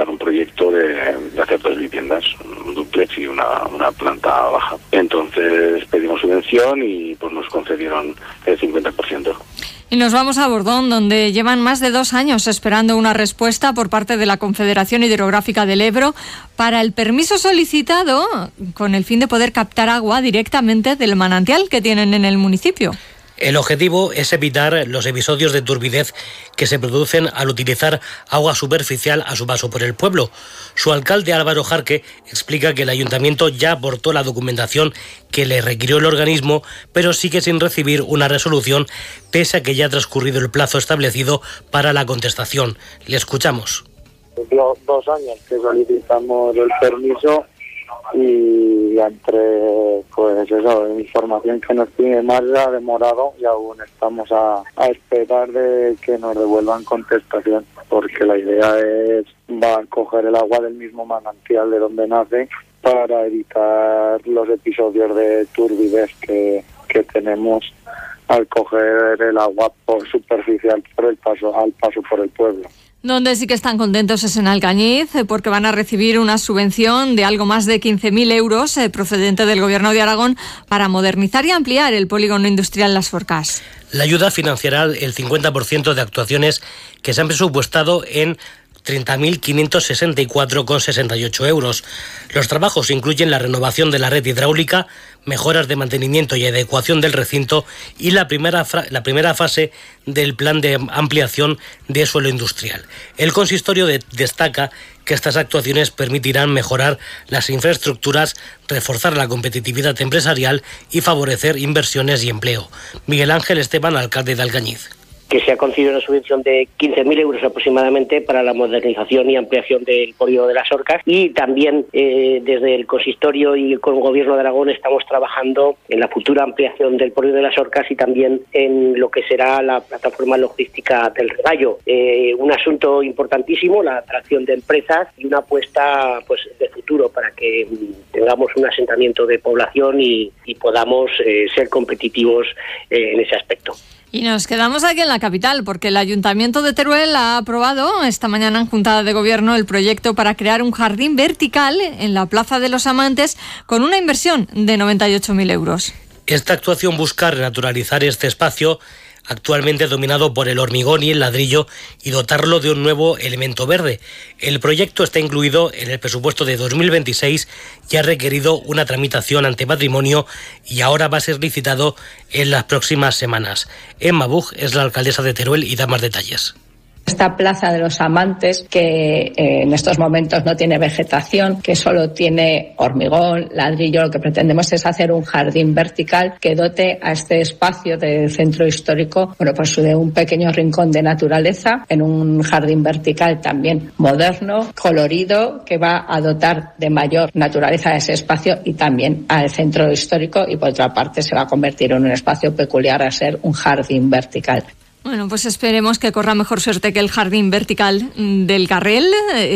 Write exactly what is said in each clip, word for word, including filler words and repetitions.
ejecutar un proyecto de, de hacer dos viviendas, un dúplex y una, una planta baja. Entonces pedimos subvención y pues nos concedieron el cincuenta por ciento. Y nos vamos a Bordón, donde llevan más de dos años esperando una respuesta por parte de la Confederación Hidrográfica del Ebro para el permiso solicitado con el fin de poder captar agua directamente del manantial que tienen en el municipio. El objetivo es evitar los episodios de turbidez que se producen al utilizar agua superficial a su paso por el pueblo. Su alcalde, Álvaro Jarque, explica que el ayuntamiento ya aportó la documentación que le requirió el organismo, pero sigue sin recibir una resolución, pese a que ya ha transcurrido el plazo establecido para la contestación. Le escuchamos. Dio dos años que solicitamos el permiso y entre pues eso, información que nos pide más ha demorado y aún estamos a, a esperar de que nos devuelvan contestación, porque la idea es va a coger el agua del mismo manantial de donde nace para evitar los episodios de turbidez que, que tenemos al coger el agua por superficial por el paso al paso por el pueblo. Donde sí que están contentos es en Alcañiz, porque van a recibir una subvención de algo más de quince mil euros eh, procedente del Gobierno de Aragón para modernizar y ampliar el polígono industrial Las Forcas. La ayuda financiará el cincuenta por ciento de actuaciones que se han presupuestado en treinta mil quinientos sesenta y cuatro coma sesenta y ocho euros. Los trabajos incluyen la renovación de la red hidráulica, mejoras de mantenimiento y adecuación del recinto y la primera, la primera fase del plan de ampliación de suelo industrial. El consistorio de, destaca que estas actuaciones permitirán mejorar las infraestructuras, reforzar la competitividad empresarial y favorecer inversiones y empleo. Miguel Ángel Esteban, alcalde de Alcañiz. Que se ha concedido una subvención de quince mil euros aproximadamente para la modernización y ampliación del polígono de Las Orcas, y también eh, desde el consistorio y con el Gobierno de Aragón estamos trabajando en la futura ampliación del polígono de Las Orcas y también en lo que será la plataforma logística del Regallo. Eh, un asunto importantísimo, la atracción de empresas y una apuesta pues de futuro para que tengamos un asentamiento de población y, y podamos eh, ser competitivos eh, en ese aspecto. Y nos quedamos aquí en la capital, porque el Ayuntamiento de Teruel ha aprobado esta mañana en Junta de Gobierno el proyecto para crear un jardín vertical en la Plaza de los Amantes con una inversión de noventa y ocho mil euros. Esta actuación busca renaturalizar este espacio, actualmente dominado por el hormigón y el ladrillo, y dotarlo de un nuevo elemento verde. El proyecto está incluido en el presupuesto de dos mil veintiséis y ha requerido una tramitación ante Patrimonio y ahora va a ser licitado en las próximas semanas. Emma Bug es la alcaldesa de Teruel y da más detalles. Esta Plaza de los Amantes, que eh, en estos momentos no tiene vegetación, que solo tiene hormigón, ladrillo, lo que pretendemos es hacer un jardín vertical que dote a este espacio del centro histórico, bueno, pues de un pequeño rincón de naturaleza, en un jardín vertical también moderno, colorido, que va a dotar de mayor naturaleza a ese espacio y también al centro histórico, y por otra parte se va a convertir en un espacio peculiar a ser un jardín vertical. Bueno, pues esperemos que corra mejor suerte que el jardín vertical del Carrel eh,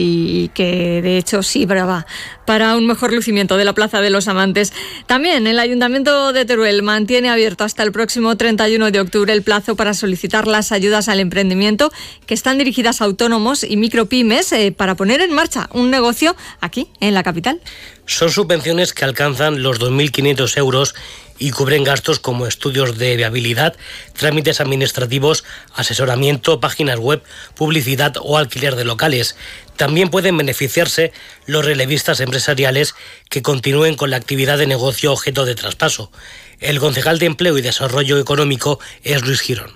y que de hecho sí brava para un mejor lucimiento de la Plaza de los Amantes. También el Ayuntamiento de Teruel mantiene abierto hasta el próximo treinta y uno de octubre el plazo para solicitar las ayudas al emprendimiento que están dirigidas a autónomos y micropymes eh, para poner en marcha un negocio aquí en la capital. Son subvenciones que alcanzan los dos mil quinientos euros y cubren gastos como estudios de viabilidad, trámites administrativos, asesoramiento, páginas web, publicidad o alquiler de locales. También pueden beneficiarse los relevistas empresariales que continúen con la actividad de negocio objeto de traspaso. El concejal de Empleo y Desarrollo Económico es Luis Girón.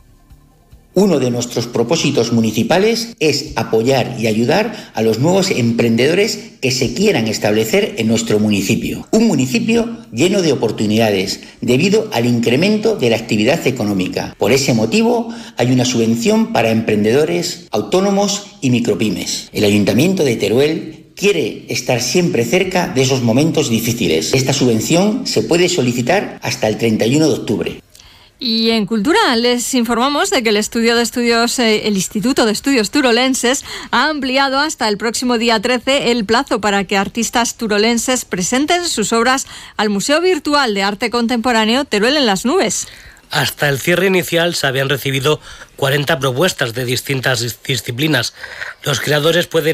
Uno de nuestros propósitos municipales es apoyar y ayudar a los nuevos emprendedores que se quieran establecer en nuestro municipio. Un municipio lleno de oportunidades debido al incremento de la actividad económica. Por ese motivo, hay una subvención para emprendedores, autónomos y micropymes. El Ayuntamiento de Teruel quiere estar siempre cerca de esos momentos difíciles. Esta subvención se puede solicitar hasta el treinta y uno de octubre. Y en Cultura les informamos de que el estudio de estudios, eh, el Instituto de Estudios Turolenses ha ampliado hasta el próximo día trece el plazo para que artistas turolenses presenten sus obras al Museo Virtual de Arte Contemporáneo Teruel en las Nubes. Hasta el cierre inicial se habían recibido cuarenta propuestas de distintas disciplinas. Los creadores pueden